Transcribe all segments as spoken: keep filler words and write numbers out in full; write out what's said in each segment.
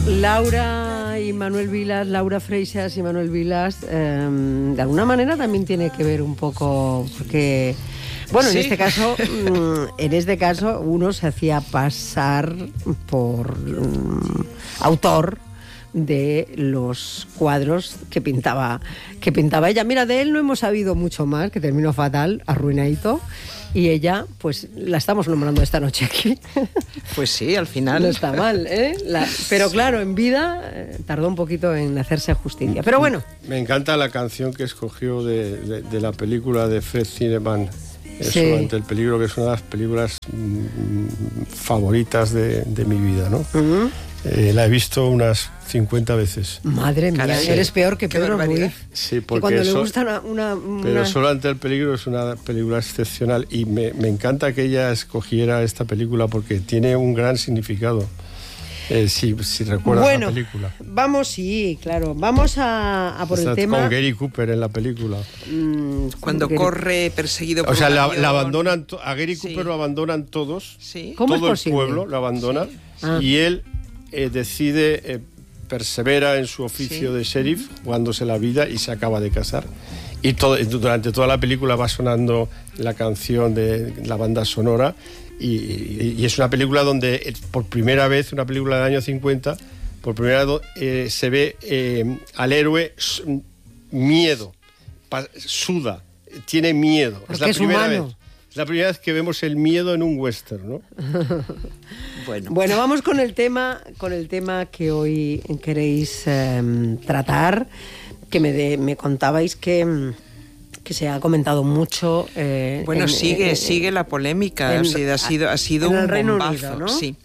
Laura y Manuel Vilas, Laura Freixas y Manuel Vilas, eh, de alguna manera también tiene que ver un poco, porque, bueno, sí. en este caso, en este caso, uno se hacía pasar por um, autor de los cuadros que pintaba, que pintaba ella. Mira, de él no hemos sabido mucho más, que terminó fatal, arruinadito. Y ella, pues, la estamos nombrando esta noche aquí. Pues sí, al final. No está mal, ¿eh? La, pero claro, en vida eh, tardó un poquito en hacerse justicia. Pero bueno. Me encanta la canción que escogió de, de, de la película de Fred Zinnemann, Sí. Eso, Ante el peligro, que es una de las películas mmm, favoritas de, de mi vida, ¿no? Uh-huh. Eh, la he visto unas cincuenta veces. Madre mía, Caray, eres peor que Pedro Ruiz. Sí, porque cuando eso, le gusta una, una, una... Pero Solo ante el peligro es una película excepcional y me, me encanta que ella escogiera esta película porque tiene un gran significado. Eh, si, si recuerdas bueno, la película. Vamos, sí, claro. Vamos a, a por Está el tema. Con Gary Cooper en la película. Mm, Cuando Gary... corre perseguido por O sea, un la, avión. la abandonan, a Gary Cooper sí. lo abandonan todos. Sí. ¿Cómo todo es posible? El pueblo lo abandona. Sí. Ah. Y él eh, decide, eh, persevera en su oficio sí. de sheriff, jugándose la vida y se acaba de casar. Y todo, durante toda la película va sonando la canción de la banda sonora. Y, y, y es una película donde por primera vez, una película del año cincuenta, por primera vez eh, se ve eh, al héroe miedo, pa, suda, tiene miedo. Porque es la es primera humano. vez. Es la primera vez que vemos el miedo en un western, ¿no? bueno. bueno, vamos con el tema, con el tema que hoy queréis eh, tratar, que me, de, me contabais que que se ha comentado mucho. Eh, bueno, en, sigue, en, sigue la polémica, en, o sea, ha sido, ha sido un bombazo, Unido, ¿no? Sí.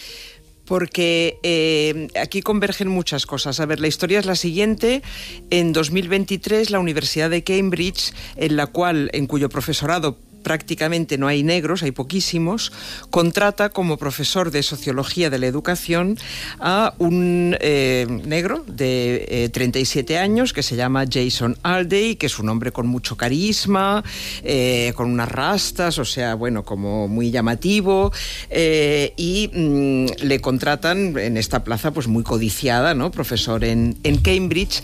Porque eh, aquí convergen muchas cosas. A ver, la historia es la siguiente. En dos mil veintitrés, la Universidad de Cambridge, en la cual, en cuyo profesorado prácticamente no hay negros, hay poquísimos, contrata como profesor de Sociología de la Educación a un eh, negro de eh, treinta y siete años que se llama Jason Alday, que es un hombre con mucho carisma, eh, con unas rastas, o sea, bueno, como muy llamativo, eh, y mm, le contratan en esta plaza pues muy codiciada, ¿no? Profesor en, en Cambridge.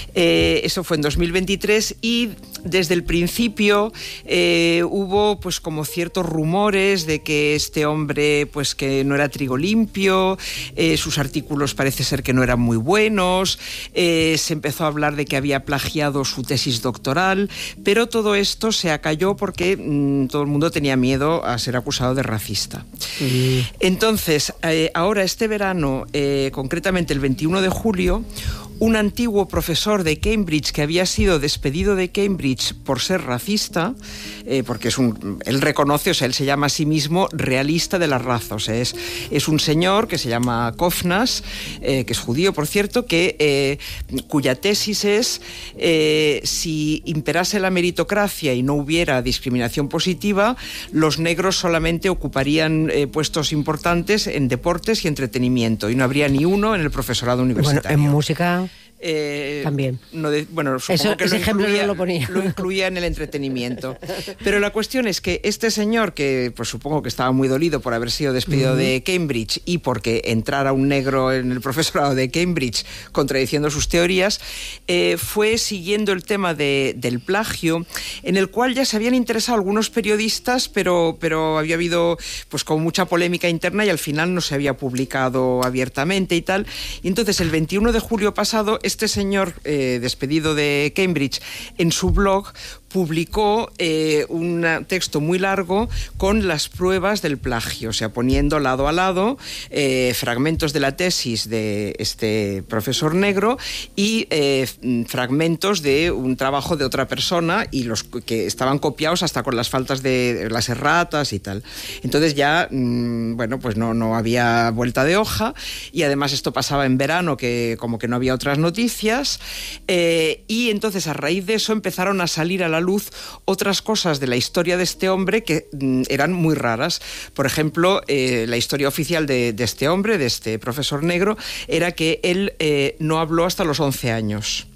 Eh, eso fue en dos mil veintitrés y desde el principio eh, hubo Hubo pues como ciertos rumores de que este hombre pues que no era trigo limpio, eh, sus artículos parece ser que no eran muy buenos, eh, se empezó a hablar de que había plagiado su tesis doctoral, pero todo esto se acalló porque mmm, todo el mundo tenía miedo a ser acusado de racista. Sí. Entonces, eh, ahora este verano, eh, concretamente el veintiuno de julio, un antiguo profesor de Cambridge que había sido despedido de Cambridge por ser racista, eh, porque es un, él reconoce, o sea, él se llama a sí mismo realista de la raza, o sea, es, es un señor que se llama Kofnas, eh, que es judío, por cierto, que, eh, cuya tesis es eh, si imperase la meritocracia y no hubiera discriminación positiva, los negros solamente ocuparían eh, puestos importantes en deportes y entretenimiento y no habría ni uno en el profesorado universitario. Bueno, en música... Eh, También. No de, bueno, supongo Eso, que ese lo ejemplo incluía, no lo ponía. Lo incluía en el entretenimiento. Pero la cuestión es que este señor, que pues supongo que estaba muy dolido por haber sido despedido uh-huh. de Cambridge y porque entrara un negro en el profesorado de Cambridge contradiciendo sus teorías, eh, fue siguiendo el tema de, del plagio, en el cual ya se habían interesado algunos periodistas, pero, pero había habido pues como mucha polémica interna y al final no se había publicado abiertamente y tal. Y entonces el veintiuno de julio pasado este señor eh, despedido de Cambridge en su blog publicó eh, un texto muy largo con las pruebas del plagio, o sea, poniendo lado a lado eh, fragmentos de la tesis de este profesor negro y eh, fragmentos de un trabajo de otra persona y los que estaban copiados hasta con las faltas de las erratas y tal. Entonces ya, mmm, bueno, pues no, no había vuelta de hoja y además esto pasaba en verano que como que no había otras noticias eh, y entonces a raíz de eso empezaron a salir a la luz otras cosas de la historia de este hombre que mm, eran muy raras. Por ejemplo, eh, la historia oficial de, de este hombre, de este profesor negro, era que él eh, no habló hasta los once años.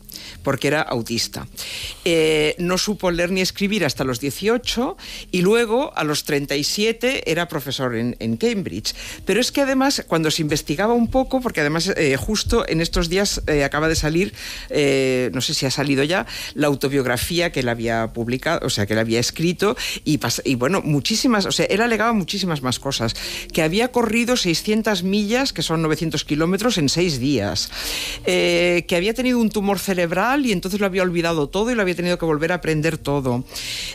porque era autista. Eh, no supo leer ni escribir hasta los dieciocho y luego a los treinta y siete era profesor en, en Cambridge. Pero es que además, cuando se investigaba un poco, porque además eh, justo en estos días eh, acaba de salir, eh, no sé si ha salido ya, la autobiografía que él había publicado, o sea, que él había escrito, y, y bueno, muchísimas, o sea, él alegaba muchísimas más cosas, que había corrido seiscientas millas, que son novecientos kilómetros, en seis días, eh, que había tenido un tumor cerebral y entonces lo había olvidado todo y lo había tenido que volver a aprender todo,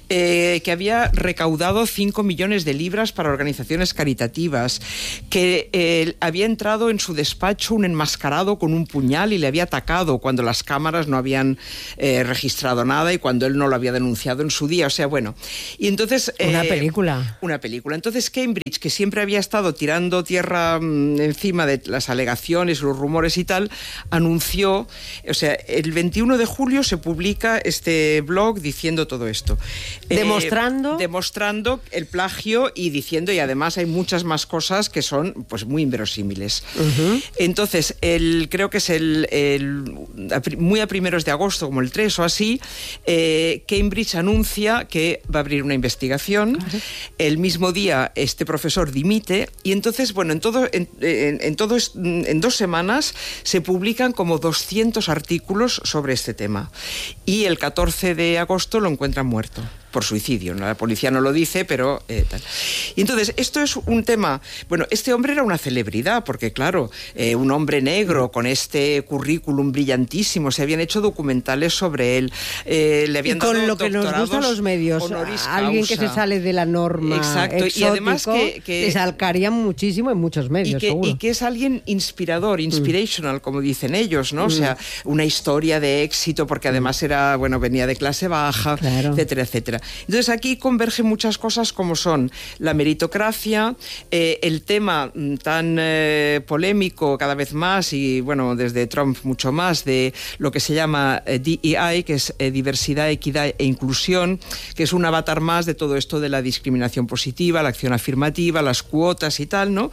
eh, que había recaudado cinco millones de libras para organizaciones caritativas, que eh, había entrado en su despacho un enmascarado con un puñal y le había atacado cuando las cámaras no habían eh, registrado nada y cuando él no lo había denunciado en su día, o sea, bueno. Y entonces... Una eh, película. Una película. Entonces Cambridge, que siempre había estado tirando tierra mmm, encima de las alegaciones, los rumores y tal, anunció, o sea, el veintiuno de julio se publica este blog diciendo todo esto. Demostrando... Eh, demostrando el plagio y diciendo, y además hay muchas más cosas que son pues muy inverosímiles. Uh-huh. Entonces, el, creo que es el, el muy a primeros de agosto, como el tres o así, eh, Cambridge anuncia que va a abrir una investigación. Uh-huh. El mismo día este profesor dimite y entonces, bueno, en todo, en, en, en, todo, en dos semanas se publican como doscientos artículos sobre este tema. Y el catorce de agosto lo encuentran muerto. Por suicidio, ¿no? La policía no lo dice, pero eh, tal. Y entonces, esto es un tema... Bueno, este hombre era una celebridad, porque claro, eh, un hombre negro con este currículum brillantísimo, se habían hecho documentales sobre él, eh, le habían y con dado lo que nos gusta a los medios, alguien que se sale de la norma. Exacto, exótico, y además que, que le salcarían muchísimo en muchos medios, y que, seguro. Y que es alguien inspirador, inspirational, mm. como dicen ellos, ¿no? Mm. O sea, una historia de éxito, porque además era, bueno, venía de clase baja, claro. etcétera, etcétera. Entonces aquí convergen muchas cosas como son la meritocracia, eh, el tema tan eh, polémico cada vez más y bueno, desde Trump mucho más, de lo que se llama eh, D E I, que es eh, diversidad, equidad e inclusión, que es un avatar más de todo esto de la discriminación positiva, la acción afirmativa, las cuotas y tal, ¿no?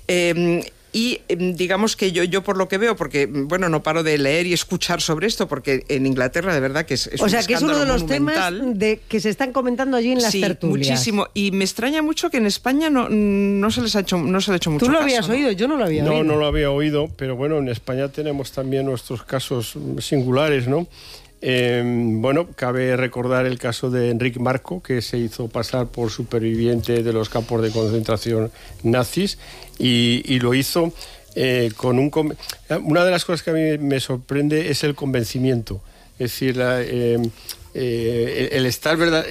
Eh, Y digamos que yo, yo por lo que veo, porque bueno, no paro de leer y escuchar sobre esto, porque en Inglaterra de verdad que es, es o sea, un que es uno de los monumental. temas de, que se están comentando allí en las sí, tertulias. Muchísimo. Y me extraña mucho que en España no, no se les ha hecho, no se le ha hecho mucho caso. ¿Tú lo caso, habías ¿no? oído? Yo no lo había no, oído. No, no lo había oído, pero bueno, en España tenemos también nuestros casos singulares, ¿no? Eh, bueno, cabe recordar el caso de Enric Marco, que se hizo pasar por superviviente de los campos de concentración nazis y, y lo hizo eh, con un... Una de las cosas que a mí me sorprende es el convencimiento. Es decir, la, eh, eh, el estar verdad...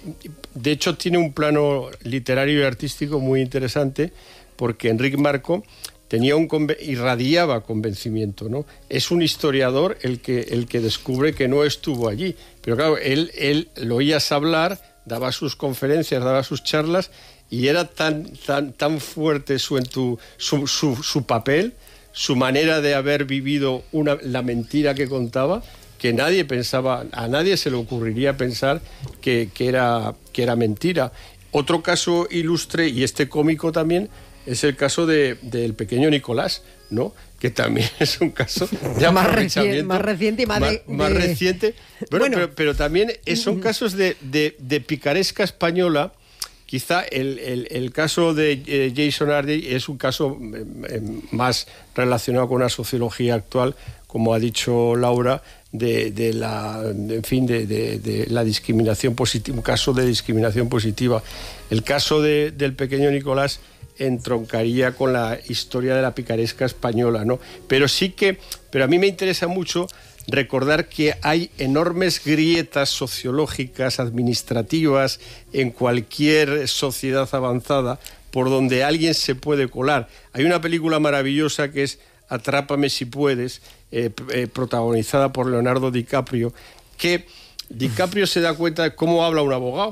De hecho, tiene un plano literario y artístico muy interesante, porque Enric Marco tenía un conven- irradiaba convencimiento, ¿no? Es un historiador el que, el que descubre que no estuvo allí. Pero claro, él, él lo oías hablar, daba sus conferencias, daba sus charlas, y era tan, tan, tan fuerte su, su, su, su, su papel, su manera de haber vivido una, la mentira que contaba, que nadie pensaba, a nadie se le ocurriría pensar que, que, era, que era mentira. Otro caso ilustre, y este cómico también, es el caso de, del pequeño Nicolás, ¿no? Que también es un caso de más aprovechamiento. Reciente, más reciente y más, más, de, más de... reciente. Bueno, bueno. Pero, pero también son casos de, de, de picaresca española. Quizá el, el, el caso de eh, Jason Hardy es un caso eh, más relacionado con la sociología actual, como ha dicho Laura, de, de la, de, en fin, de, de, de la discriminación positiva, un caso de discriminación positiva. El caso de, del pequeño Nicolás entroncaría con la historia de la picaresca española, ¿no? Pero sí que, pero a mí me interesa mucho recordar que hay enormes grietas sociológicas, administrativas, en cualquier sociedad avanzada, por donde alguien se puede colar. Hay una película maravillosa que es Atrápame si puedes, eh, eh, protagonizada por Leonardo DiCaprio, que DiCaprio se da cuenta de cómo habla un abogado,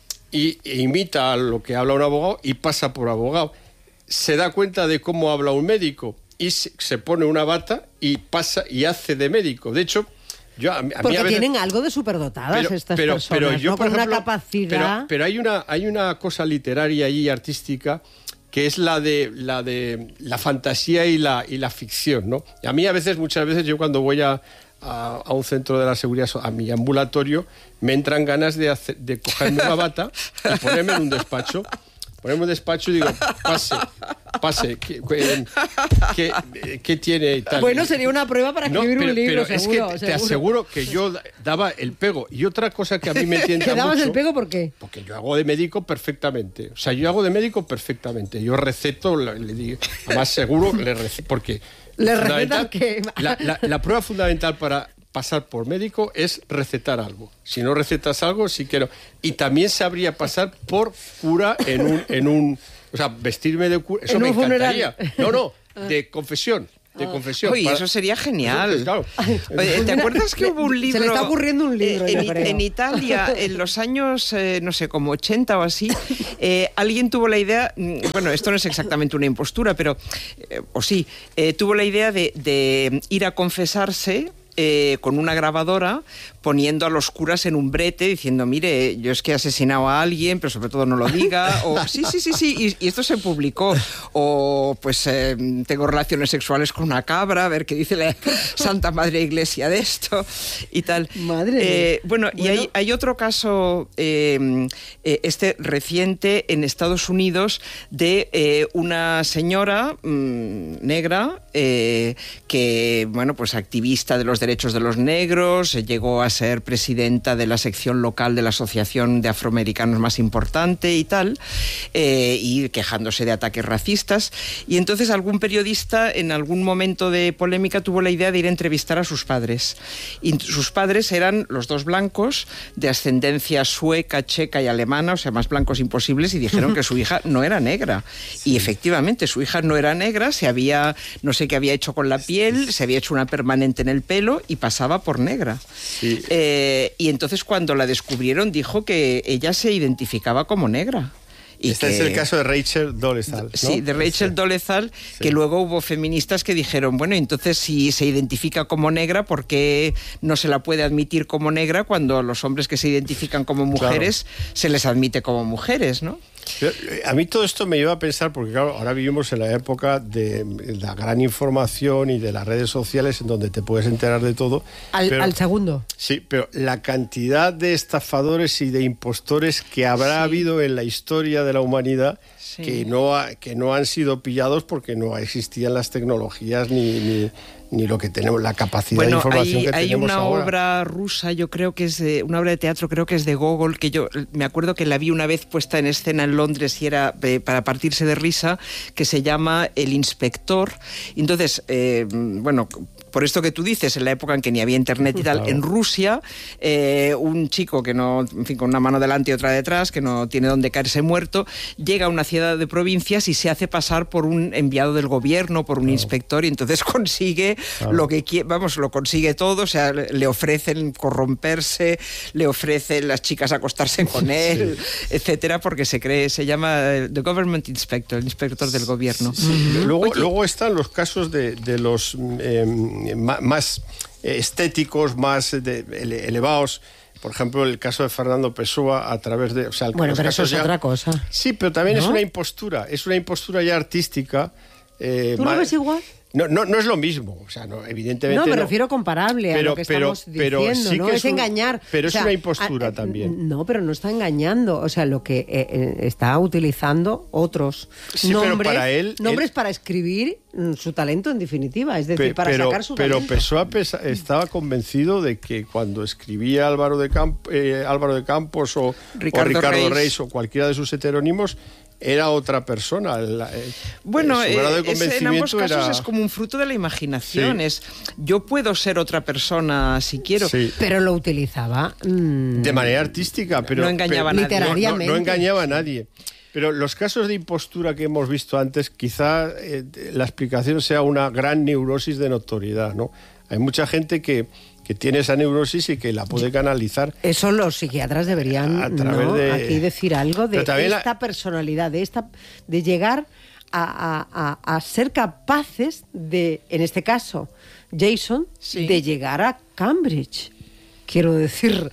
y imita a lo que habla un abogado y pasa por abogado. Se da cuenta de cómo habla un médico y se, se pone una bata y pasa y hace de médico. De hecho, yo a, a porque mí a veces, tienen algo de superdotadas pero, estas pero, personas, pero yo, ¿no? por Con ejemplo, una capacidad. Pero, pero hay una hay una cosa literaria y artística que es la de la de la fantasía y la y la ficción, ¿no? Y a mí a veces, muchas veces, yo cuando voy a a, a un centro de la seguridad, a mi ambulatorio, me entran ganas de, hacer, de cogerme una bata y ponerme en un despacho. Ponerme un despacho y digo, pase, pase, ¿qué, qué, qué tiene y tal? Bueno, sería una prueba para escribir no, pero, un libro, pero seguro. Es que seguro. te aseguro que yo daba el pego. Y otra cosa que a mí me tienta mucho... ¿Que dabas el pego por qué? Porque yo hago de médico perfectamente. O sea, yo hago de médico perfectamente. Yo receto, le digo, además seguro le receto, porque... ¿Le recetan qué? La, la, la prueba fundamental para... pasar por médico es recetar algo. Si no recetas algo, sí quiero. Y también sabría pasar por cura en un... En un o sea, vestirme de cura... Eso me encantaría. Funeral. No, no, de confesión. De confesión. Oye, para... eso sería genial. Eso, claro. Oye, ¿te acuerdas que hubo un libro? Se le está ocurriendo un libro, eh, yo en, en Italia, en los años, eh, no sé, como ochenta o así, eh, alguien tuvo la idea, bueno, esto no es exactamente una impostura, pero, eh, o sí, eh, tuvo la idea de, de ir a confesarse Eh, con una grabadora, poniendo a los curas en un brete, diciendo, mire, yo es que he asesinado a alguien, pero sobre todo no lo diga, o sí, sí, sí, sí, y, y esto se publicó, o pues eh, tengo relaciones sexuales con una cabra, a ver qué dice la Santa Madre Iglesia de esto, y tal. Madre eh, bueno, bueno, y hay, hay otro caso, eh, eh, este reciente, en Estados Unidos, de eh, una señora mmm, negra, eh, que, bueno, pues activista de los derechos derechos de los negros, llegó a ser presidenta de la sección local de la asociación de afroamericanos más importante y tal, eh, y quejándose de ataques racistas. Y entonces algún periodista en algún momento de polémica tuvo la idea de ir a entrevistar a sus padres. Y sus padres eran los dos blancos de ascendencia sueca, checa y alemana, o sea, más blancos imposibles, y dijeron que su hija no era negra. Sí. Y efectivamente, su hija no era negra, se había, no sé qué había hecho con la piel, se había hecho una permanente en el pelo y pasaba por negra. Sí. Eh, y entonces cuando la descubrieron dijo que ella se identificaba como negra. Y este que, es el caso de Rachel Dolezal, ¿no? Sí, de Rachel sí. Dolezal, sí. Que luego hubo feministas que dijeron, bueno, entonces si se identifica como negra, ¿por qué no se la puede admitir como negra cuando a los hombres que se identifican como mujeres claro. se les admite como mujeres, ¿no? A mí todo esto me lleva a pensar, porque claro, ahora vivimos en la época de la gran información y de las redes sociales en donde te puedes enterar de todo. Al, pero, al segundo. Sí, pero la cantidad de estafadores y de impostores que habrá sí. habido en la historia de la humanidad sí. que, no ha, que no han sido pillados porque no existían las tecnologías ni... ni ni lo que tenemos, la capacidad bueno, de información hay, que hay tenemos una ahora. obra rusa, yo creo que es de, una obra de teatro, creo que es de Gogol, que yo me acuerdo que la vi una vez puesta en escena en Londres y era eh, para partirse de risa, que se llama El Inspector. Entonces, eh, bueno, por esto que tú dices, en la época en que ni había internet y tal, claro. en Rusia, eh, un chico que no, en fin, con una mano delante y otra detrás, que no tiene dónde caerse muerto, llega a una ciudad de provincias y se hace pasar por un enviado del gobierno, por un claro. inspector, y entonces consigue claro. lo que quiere, vamos, lo consigue todo, o sea, le ofrecen corromperse, le ofrecen las chicas acostarse con él, sí. etcétera, porque se cree, se llama The Government Inspector, el inspector del gobierno. Sí. Mm-hmm. Luego, luego están los casos de, de los eh, más estéticos, más de, elevados. Por ejemplo, el caso de Fernando Pessoa a través de... O sea, bueno, pero eso es ya, otra cosa. Sí, pero también ¿no? es una impostura, es una impostura ya artística. Eh, ¿Tú lo ves igual? No, no, no es lo mismo, o sea, no, evidentemente no. me no. refiero comparable pero, a lo que pero, estamos pero diciendo, sí ¿no? que Es, es un, engañar. Pero o sea, es una impostura a, a, también. No, pero no está engañando, o sea, lo que eh, está utilizando otros sí, nombres, pero para él, nombres él, para escribir su talento en definitiva, es decir, pe, para pero, sacar su pero talento. Pessoa pesa, estaba convencido de que cuando escribía Álvaro de, Camp, eh, Álvaro de Campos o Ricardo, o Ricardo Reis. Reis o cualquiera de sus heterónimos, era otra persona. La, eh, bueno, su grado de eh, es, en ambos casos era... es como un fruto de la imaginación. Sí. Es, yo puedo ser otra persona si quiero. Sí. Pero lo utilizaba... Mmm, de manera artística, pero... No engañaba pero, a nadie. Literariamente. No, no, no engañaba a nadie. Pero los casos de impostura que hemos visto antes, quizá eh, la explicación sea una gran neurosis de notoriedad, ¿no? Hay mucha gente que... que tiene esa neurosis y que la puede canalizar. Eso los psiquiatras deberían a través ¿no? de... aquí decir algo de esta la... personalidad, de esta de llegar a, a, a, a ser capaces de, en este caso, Jason, sí. de llegar a Cambridge. Quiero decir,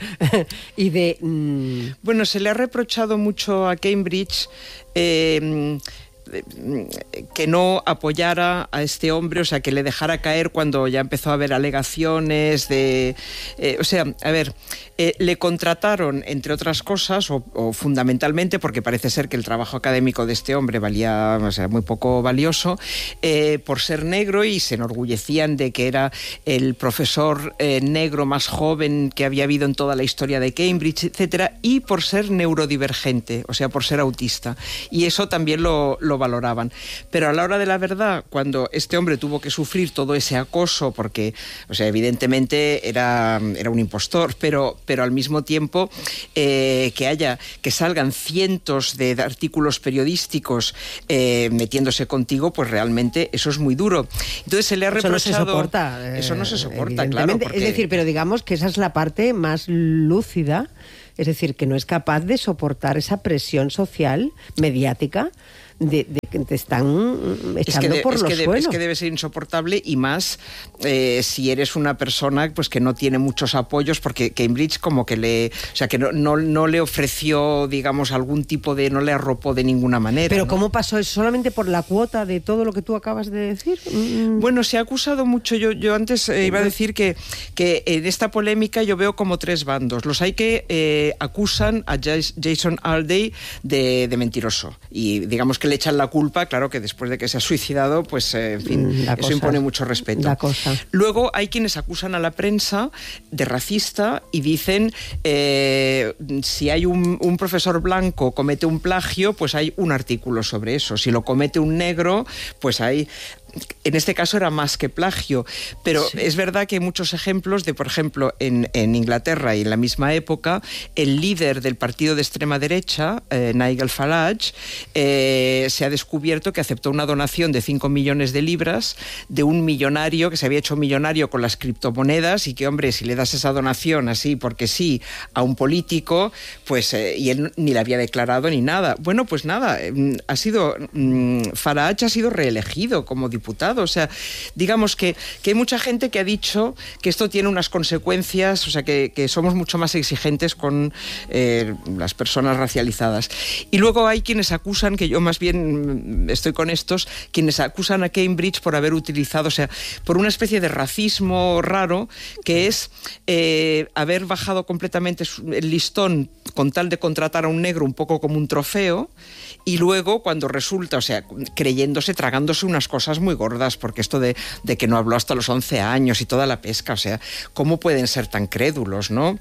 y de... Mmm... Bueno, se le ha reprochado mucho a Cambridge... Eh, que no apoyara a este hombre, o sea, que le dejara caer cuando ya empezó a haber alegaciones de... Eh, o sea, a ver, eh, le contrataron, entre otras cosas, o, o fundamentalmente, porque parece ser que el trabajo académico de este hombre valía, o sea, muy poco valioso, eh, por ser negro, y se enorgullecían de que era el profesor eh, negro más joven que había habido en toda la historia de Cambridge, etcétera, y por ser neurodivergente, o sea, por ser autista. Y eso también lo, lo valoraban. Pero a la hora de la verdad, cuando este hombre tuvo que sufrir todo ese acoso, porque, o sea, evidentemente era, era un impostor, pero, pero al mismo tiempo eh, que haya, que salgan cientos de artículos periodísticos eh, metiéndose contigo, pues realmente eso es muy duro. Entonces se le ha reprochado... Eso no se soporta. Eso no se soporta, claro. Porque... Es decir, pero digamos que esa es la parte más lúcida, es decir, que no es capaz de soportar esa presión social, mediática, de, de que te están echando es que de, por es los que de, suelos. Es que debe ser insoportable, y más eh, si eres una persona pues que no tiene muchos apoyos, porque Cambridge como que le... O sea, que no, no, no le ofreció, digamos, algún tipo de... No le arropó de ninguna manera. ¿Pero ¿no? cómo pasó eso? ¿Solamente por la cuota de todo lo que tú acabas de decir? Mm. Bueno, se ha acusado mucho. Yo, yo antes eh, iba a decir que, que en esta polémica yo veo como tres bandos. Los hay que eh, acusan a Jason Alday de, de mentiroso. Y digamos que le echan la culpa, claro que después de que se ha suicidado, pues eh, en fin, la eso cosa, impone mucho respeto. La cosa. Luego hay quienes acusan a la prensa de racista y dicen eh, si hay un, un profesor blanco comete un plagio, pues hay un artículo sobre eso. Si lo comete un negro, pues hay... En este caso era más que plagio, pero sí. Es verdad que hay muchos ejemplos de, por ejemplo, en, en Inglaterra y en la misma época, el líder del partido de extrema derecha, eh, Nigel Farage, eh, se ha descubierto que aceptó una donación de cinco millones de libras de un millonario que se había hecho millonario con las criptomonedas, y que, hombre, si le das esa donación así porque sí a un político, pues eh, y él ni la había declarado ni nada. Bueno, pues nada, eh, ha sido mm, Farage ha sido reelegido como diputado. O sea, digamos que, que hay mucha gente que ha dicho que esto tiene unas consecuencias, o sea, que, que somos mucho más exigentes con eh, las personas racializadas. Y luego hay quienes acusan, que yo más bien estoy con estos, quienes acusan a Cambridge por haber utilizado, o sea, por una especie de racismo raro, que es eh, haber bajado completamente el listón con tal de contratar a un negro un poco como un trofeo, y luego cuando resulta, o sea, creyéndose, tragándose unas cosas muy gordas, porque esto de, de que no habló hasta los once años y toda la pesca, o sea, ¿cómo pueden ser tan crédulos, no?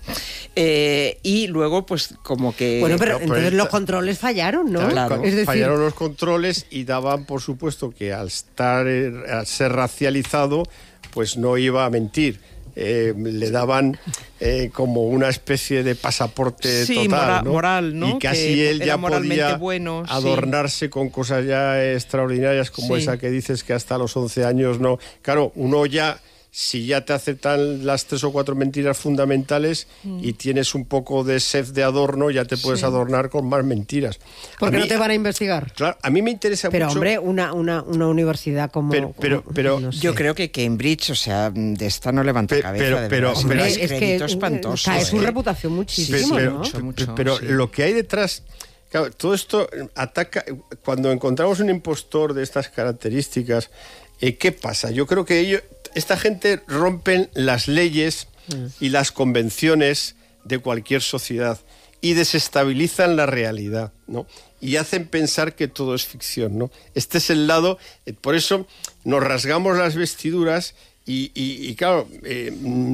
Eh, y luego, pues, como que... Bueno, pero no, pues entonces esta... los controles fallaron, ¿no? Claro. Es decir... Fallaron los controles y daban, por supuesto, que al estar, al ser racializado, pues no iba a mentir. Eh, le daban eh, como una especie de pasaporte sí, total, mora, ¿no? moral, ¿no? Y casi que él ya podía bueno, adornarse sí. con cosas ya extraordinarias como sí. esa que dices que hasta los once años no. Claro, uno ya, si ya te aceptan las tres o cuatro mentiras fundamentales mm. y tienes un poco de sed de adorno, ya te puedes sí. adornar con más mentiras. Porque mí, no te van a investigar. Claro, a mí me interesa pero, mucho... Pero, hombre, una, una, una universidad como... Pero, pero, pero no sé. Yo creo que Cambridge, o sea, de esta no levanta pe, cabeza. Pero, de pero, verdad, pero es, es que espantoso, cae ¿eh? su reputación muchísimo, pero, ¿no? Mucho, mucho, pero sí. lo que hay detrás... Claro, todo esto ataca... Cuando encontramos un impostor de estas características, eh, ¿qué pasa? Yo creo que ellos... Esta gente rompen las leyes y las convenciones de cualquier sociedad y desestabilizan la realidad, ¿no? Y hacen pensar que todo es ficción, ¿no? Este es el lado... Por eso nos rasgamos las vestiduras y, y, y claro, eh,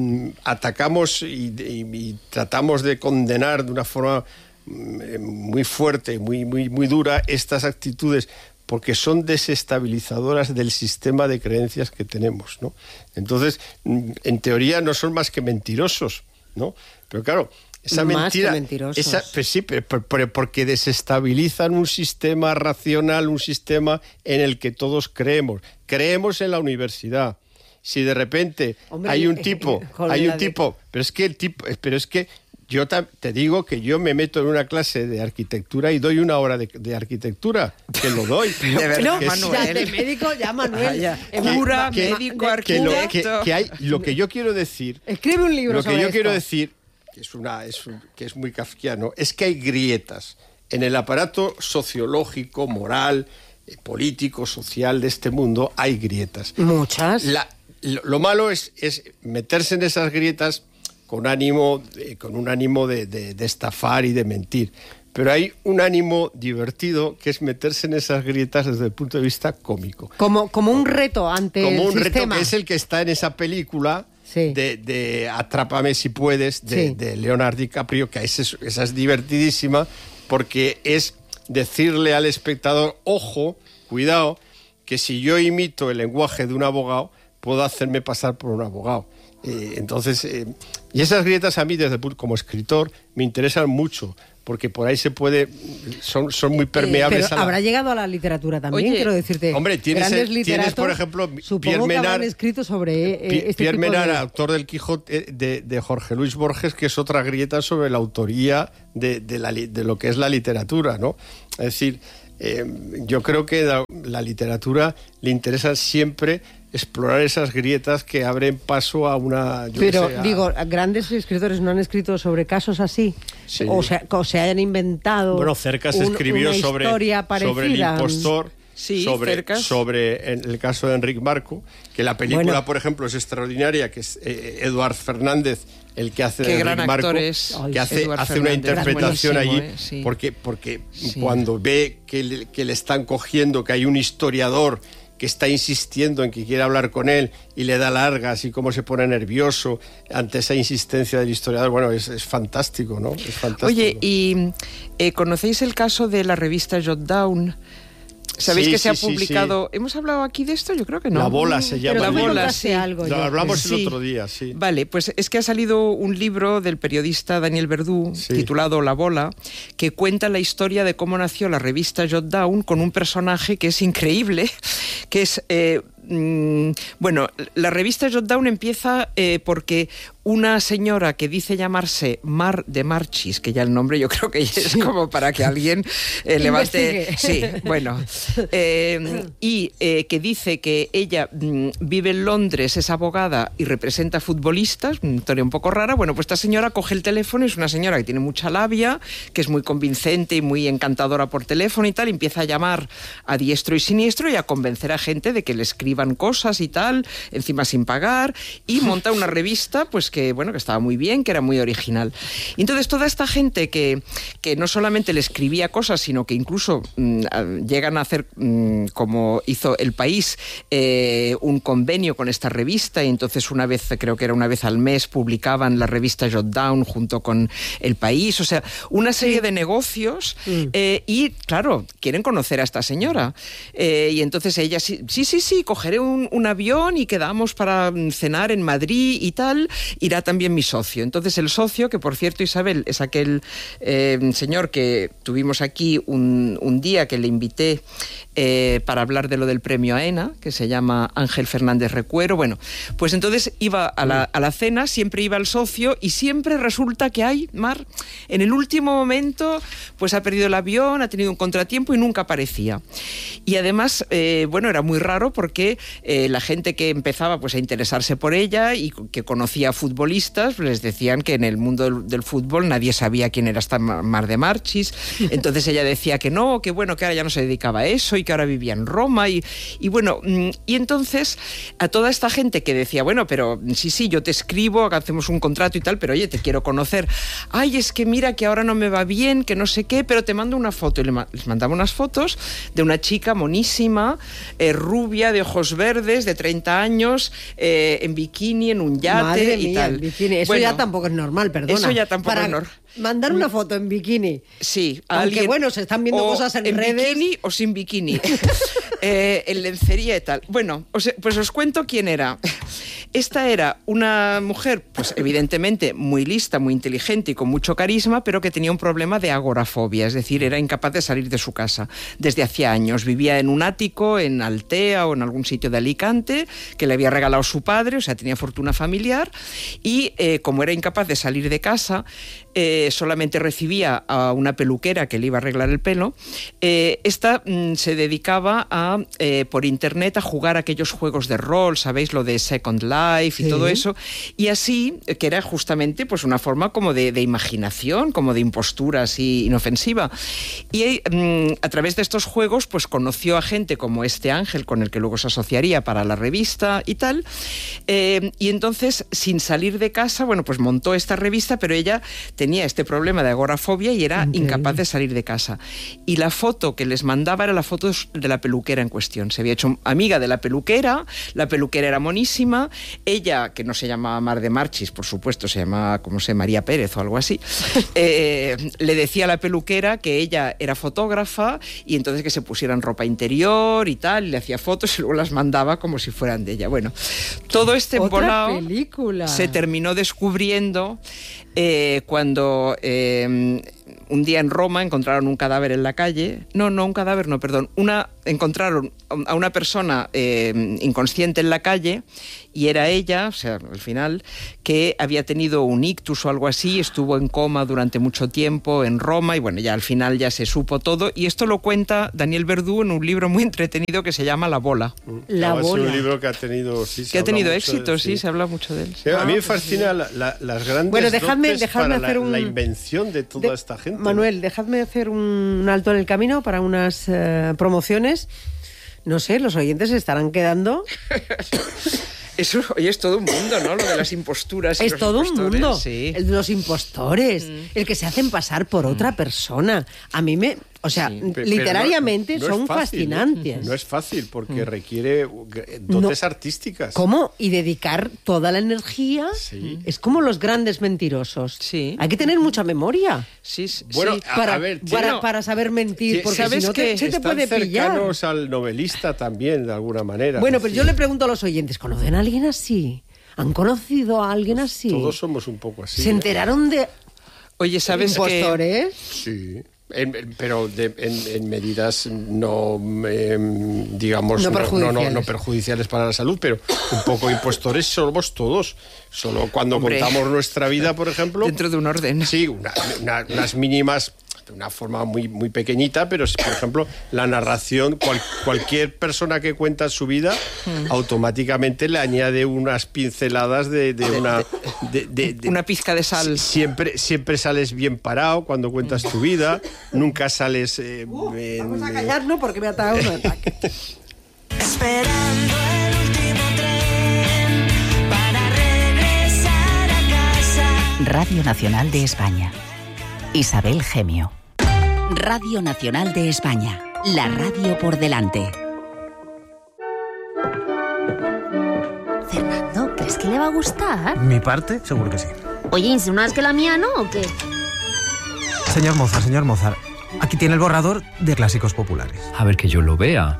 atacamos y, y, y tratamos de condenar de una forma muy fuerte, muy, muy, muy dura estas actitudes, porque son desestabilizadoras del sistema de creencias que tenemos, ¿no? Entonces, en teoría no son más que mentirosos, ¿no? Pero claro, esa más mentira... Que mentirosos. Esa, pues sí, pero, pero porque desestabilizan un sistema racional, un sistema en el que todos creemos. Creemos en la universidad. Si de repente Hombre, hay un tipo, hay un tipo, de... pero es que el tipo, pero es que yo te digo que yo me meto en una clase de arquitectura y doy una hora de, de arquitectura, que lo doy. De verdad, no, Manuel. Ya, de médico, ya Manuel. Ah, ya. Cura, que, médico, que, arquitecto. Que lo, que, que hay, lo que yo quiero decir... Escribe un libro Lo que sobre yo esto. quiero decir, que es, una, es, un, que es muy kafkiano, es que hay grietas en el aparato sociológico, moral, político, social de este mundo, hay grietas. Muchas. La, lo, lo malo es, es meterse en esas grietas con ánimo, eh, con un ánimo de, de, de estafar y de mentir. Pero hay un ánimo divertido que es meterse en esas grietas desde el punto de vista cómico. Como, como un reto ante como el un sistema. reto que es el que está en esa película sí. de, de Atrápame si puedes, de, sí. de Leonardo DiCaprio, que es, esa es divertidísima porque es decirle al espectador, ojo, cuidado, que si yo imito el lenguaje de un abogado, puedo hacerme pasar por un abogado. Eh, entonces, eh, y esas grietas a mí, desde como escritor, me interesan mucho, porque por ahí se puede, son, son muy permeables. Eh, pero a la... habrá llegado a la literatura también, Oye, quiero decirte. Hombre, tienes, grandes el, literatos, tienes por ejemplo, Pierre Menard, escrito sobre eh, este Pierre tipo Menard, de... autor del Quijote de, de Jorge Luis Borges, que es otra grieta sobre la autoría de, de, la, de lo que es la literatura, ¿no? Es decir, eh, yo creo que la, la literatura le interesa siempre explorar esas grietas que abren paso a una... Yo Pero, sé, a... digo, grandes escritores no han escrito sobre casos así, sí. o sea, o se hayan inventado... Bueno, Cercas un, escribió sobre, sobre el impostor, sí, sobre, Cercas. sobre en el caso de Enric Marco, que la película, bueno. por ejemplo, es extraordinaria, que es eh, Eduard Fernández, el que hace Qué de gran Enric Marco, es, que hace, hace una interpretación allí, eh, sí. porque, porque sí. cuando ve que le, que le están cogiendo, que hay un historiador que está insistiendo en que quiere hablar con él y le da largas y cómo se pone nervioso ante esa insistencia del historiador. Bueno, es, es fantástico, ¿no? Es fantástico. Oye, ¿y eh, conocéis el caso de la revista Jot Down? ¿Sabéis sí, que se sí, ha publicado? Sí, sí. ¿Hemos hablado aquí de esto? Yo creo que no. La bola se llama. Pero la bola, sí. Algo, Lo hablamos sí. el otro día, sí. Vale, pues es que ha salido un libro del periodista Daniel Verdú, sí. titulado La bola, que cuenta la historia de cómo nació la revista Jot Down con un personaje que es increíble, que es... Eh, mmm, bueno, la revista Jot Down empieza eh, porque una señora que dice llamarse Mar de Marchis, que ya el nombre yo creo que es sí. como para que alguien eh, levante... Sí, bueno. Eh, y eh, que dice que ella mm, vive en Londres, es abogada y representa futbolistas, una historia un poco rara. Bueno, pues esta señora coge el teléfono, es una señora que tiene mucha labia, que es muy convincente y muy encantadora por teléfono y tal, y empieza a llamar a diestro y siniestro y a convencer a gente de que le escriban cosas y tal, encima sin pagar, y monta una revista, pues que, bueno, que estaba muy bien, que era muy original. Y entonces toda esta gente que, que no solamente le escribía cosas, sino que incluso mmm, llegan a hacer, mmm, como hizo El País, eh, un convenio con esta revista, y entonces una vez, creo que era una vez al mes, publicaban la revista Jot Down junto con El País, o sea, una serie sí. de negocios, mm. eh, y claro, quieren conocer a esta señora. Eh, y entonces ella, sí, sí, sí, sí cogeré un, un avión y quedamos para cenar en Madrid y tal, irá también mi socio. Entonces el socio, que por cierto, Isabel, es aquel eh, señor que tuvimos aquí un, un día que le invité eh, para hablar de lo del premio AENA, que se llama Ángel Fernández Recuero. Bueno, pues entonces iba a la, a la cena, siempre iba el socio, y siempre resulta que hay, Mar, en el último momento, pues ha perdido el avión, ha tenido un contratiempo y nunca aparecía. Y además, eh, bueno, era muy raro porque eh, la gente que empezaba pues a interesarse por ella y que conocía a futbolistas, les decían que en el mundo del, del fútbol nadie sabía quién era esta Mar de Marchis. Entonces ella decía que no, que bueno, que ahora ya no se dedicaba a eso y que ahora vivía en Roma. Y, y bueno, y entonces a toda esta gente que decía, bueno, pero sí, sí, yo te escribo, hacemos un contrato y tal, pero oye, te quiero conocer. Ay, es que mira que ahora no me va bien, que no sé qué, pero te mando una foto. Y les mandaba unas fotos de una chica monísima, eh, rubia, de ojos verdes, de treinta años, eh, en bikini, en un yate. Madre y mía, tal. Bikini. Eso bueno, ya tampoco es normal, perdona. Eso ya tampoco Para es normal. Mandar una foto en bikini. Sí. Aunque alguien, bueno, se están viendo cosas en, en redes. En bikini o sin bikini. eh, en lencería y tal. Bueno, os, pues os cuento quién era. Esta era una mujer, pues evidentemente muy lista, muy inteligente y con mucho carisma, pero que tenía un problema de agorafobia, es decir, era incapaz de salir de su casa desde hacía años. Vivía en un ático, en Altea o en algún sitio de Alicante, que le había regalado su padre, o sea, tenía fortuna familiar, y eh, como era incapaz de salir de casa, eh, solamente recibía a una peluquera que le iba a arreglar el pelo. Eh, esta mm, se dedicaba a, eh, por internet, a jugar aquellos juegos de rol, ¿sabéis? Lo de Second Life, Life y sí. todo eso, y así, que era justamente pues una forma como de, de imaginación, como de impostura así inofensiva. Y mm, a través de estos juegos pues conoció a gente como este Ángel, con el que luego se asociaría para la revista y tal, eh, y entonces, sin salir de casa, bueno, pues montó esta revista, pero ella tenía este problema de agorafobia y era Increíble. incapaz de salir de casa. Y la foto que les mandaba era la foto de la peluquera en cuestión. Se había hecho amiga de la peluquera, la peluquera era monísima, ella, que no se llamaba Mar de Marchis, por supuesto, se llamaba, como sé, María Pérez o algo así, eh, le decía a la peluquera que ella era fotógrafa y entonces que se pusieran ropa interior y tal, y le hacía fotos y luego las mandaba como si fueran de ella. Bueno, todo este embolado se terminó descubriendo eh, cuando eh, un día en Roma encontraron un cadáver en la calle. No, no, un cadáver, no, perdón. Una, encontraron a una persona eh, inconsciente en la calle y era ella, o sea, al final, que había tenido un ictus o algo así, estuvo en coma durante mucho tiempo en Roma y bueno, ya al final ya se supo todo. Y esto lo cuenta Daniel Verdú en un libro muy entretenido que se llama La Bola. La no, Bola. Es un libro que ha tenido, sí, que ha tenido éxito, de, sí, sí, se habla mucho de él. Sí, a mí me fascina la, la, las grandes bueno, dejadme, dejadme para hacer la, un, la invención de toda de, esta gente. Manuel, dejadme hacer un alto en el camino para unas uh, promociones. No sé, los oyentes se estarán quedando... Eso, oye, es todo un mundo, ¿no? Lo de las imposturas. Y es los todo un mundo. Sí. El de los impostores, mm. el que se hacen pasar por mm. otra persona. A mí me... O sea, sí, literariamente no, no son fácil, fascinantes. ¿eh? No es fácil porque mm. requiere dotes no. artísticas. ¿Cómo? Y dedicar toda la energía. Sí. Es como los grandes mentirosos. Sí. Hay que tener mucha memoria. Sí, sí. Bueno, sí. Para, a ver, para, tiene, para saber mentir. Porque ¿sabes si no te, que se te puede pillar. Están cercanos al novelista también, de alguna manera. Bueno, pero sí. yo le pregunto a los oyentes, ¿conocen a alguien así? ¿Han conocido a alguien pues así? Todos somos un poco así. ¿Se ¿eh? enteraron de Oye, ¿sabes impostores? Que... Sí. En, pero de, en, en medidas no, eh, digamos, no perjudiciales. No, no, no perjudiciales para la salud, pero un poco impostores somos todos. Solo cuando Hombre, contamos nuestra vida, por ejemplo... Dentro de un orden. Sí, una, una, unas mínimas... de una forma muy, muy pequeñita, pero por ejemplo la narración, cual, cualquier persona que cuenta su vida mm. automáticamente le añade unas pinceladas de, de, de una de, de, de, una pizca de sal. Siempre, siempre sales bien parado cuando cuentas tu vida, nunca sales eh, uh, en, vamos a callarnos porque me ha dado un ataque. Esperando el último tren para regresar a casa. Radio Nacional de España. Isabel Gemio. Radio Nacional de España. La radio por delante. Fernando, ¿crees que le va a gustar? ¿Mi parte? Seguro que sí. Oye, ¿insinúas que la mía no o qué? Señor Mozart, señor Mozart, aquí tiene el borrador de Clásicos Populares. A ver que yo lo vea.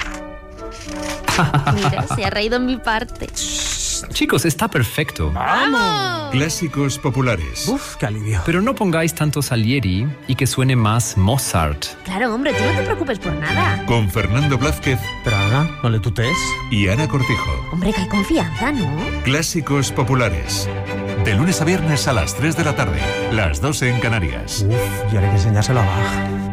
Mira, se ha reído en mi parte. Chicos, está perfecto. ¡Vamos! Clásicos Populares. Uf, qué alivio. Pero no pongáis tanto Salieri y que suene más Mozart. Claro, hombre, tú no te preocupes por nada. Con Fernando Blázquez. Pero Ana, no le tutees. Y Ana Cortijo. Hombre, que hay confianza, ¿no? Clásicos Populares. De lunes a viernes a las tres de la tarde. Las doce en Canarias. Uf, y ahora hay que enseñárselo a Bach.